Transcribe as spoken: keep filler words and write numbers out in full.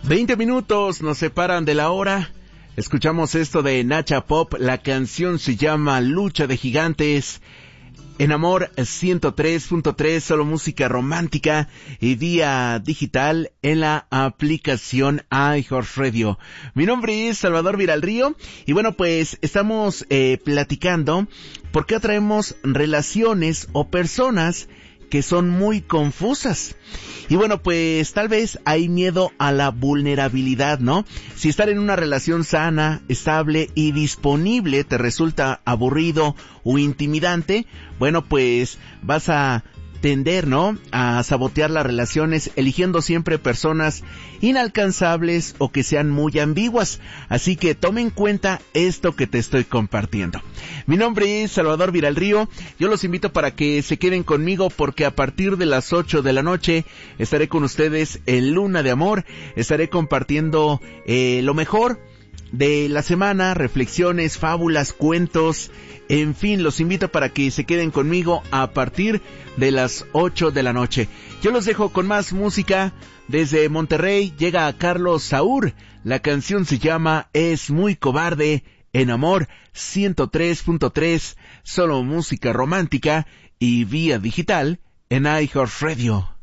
veinte minutos nos separan de la hora. Escuchamos esto de Nacha Pop. La canción se llama Lucha de Gigantes. En Amor ciento tres punto tres, solo música romántica y vía digital en la aplicación iHeartRadio. Mi nombre es Salvador Viralrío y bueno, pues estamos eh, platicando por qué atraemos relaciones o personas que son muy confusas. Y bueno, pues tal vez hay miedo a la vulnerabilidad, ¿no? Si estar en una relación sana, estable y disponible te resulta aburrido o intimidante, bueno, pues vas a tender, ¿no?, a sabotear las relaciones eligiendo siempre personas inalcanzables o que sean muy ambiguas. Así que tome en cuenta esto que te estoy compartiendo. Mi nombre es Salvador Viralrío. Yo los invito para que se queden conmigo porque a partir de las ocho de la noche estaré con ustedes en Luna de Amor. Estaré compartiendo eh, lo mejor de la semana, reflexiones, fábulas, cuentos, en fin, los invito para que se queden conmigo a partir de las ocho de la noche. Yo los dejo con más música. Desde Monterrey llega a Carlos Saúl. La canción se llama Es muy cobarde. En Amor ciento tres punto tres, solo música romántica y vía digital en iHeartRadio.